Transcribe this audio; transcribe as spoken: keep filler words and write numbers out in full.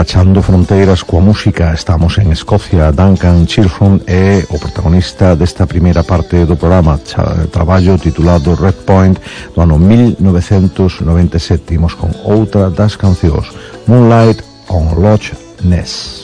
Rachando fronteiras coa música, estamos en Escocia. Duncan Chilford é o protagonista desta primeira parte do programa, traballo titulado Red Point do ano mil novecentos noventa e sete. Imos con outra das cancións, Moonlight on Loch Ness.